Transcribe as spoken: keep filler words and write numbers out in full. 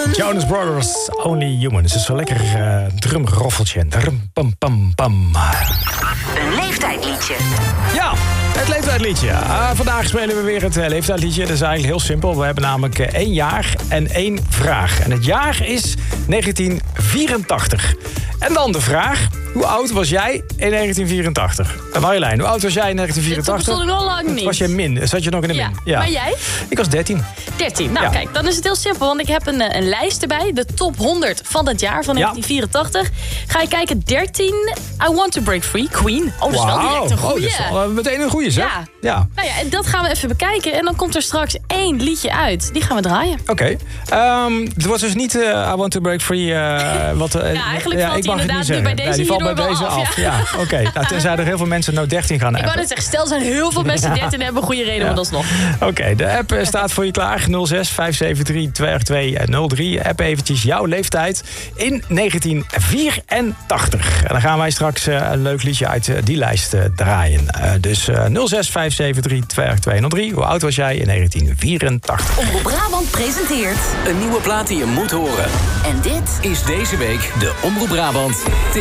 Jonas Brothers, Only Human. Het is zo lekker uh, drumroffeltje. Drum, pam, pam, pam. Een leeftijdliedje. Ja, het leeftijdliedje. Uh, vandaag spelen we weer het uh, leeftijdliedje. Dat is eigenlijk heel simpel. We hebben namelijk uh, één jaar en één vraag. En het jaar is negentien vierentachtig. En dan de vraag: hoe oud was jij in negentien vierentachtig? Uh, Marjolein, hoe oud was jij in negentien vierentachtig? Dat stond ik nog lang niet. Was je min? Zat je nog in de ja. min? Ja. Maar jij? Ik was dertien. dertien. Nou ja. kijk, dan is het heel simpel. Want ik heb een, een lijst erbij. De top honderd van het jaar van negentien vierentachtig. Ga je kijken, dertien. I Want to Break Free, Queen. Oh, dat is wel direct een goeie. Oh, dat is wel, uh, meteen een goeie, zeg. Ja. ja. Nou ja, en dat gaan we even bekijken. En dan komt er straks één liedje uit. Die gaan we draaien. Oké. Okay. Um, het was dus niet uh, I Want to Break Free. Uh, wat, uh, ja, eigenlijk ja, valt ik die mag inderdaad het niet nu bij deze, nee, die valt bij deze af. af. Ja, ja oké. Okay. Nou, tenzij er heel veel mensen no dertien gaan ik appen. wou net zeggen, stel zijn heel veel mensen dertien en hebben een goede reden, ja. maar alsnog. Oké, okay, de app staat voor je klaar. nul zes vijf zeven drie twee twee nul drie. App eventjes jouw leeftijd in negentien vierentachtig. En dan gaan wij straks uh, een leuk liedje uit uh, die lijst uh, draaien. Uh, dus uh, nul zes vijf zeven drie twee twee nul drie. Hoe oud was jij in negentien vierentachtig? Omroep Brabant presenteert een nieuwe plaat die je moet horen. En dit is deze week de Omroep Brabant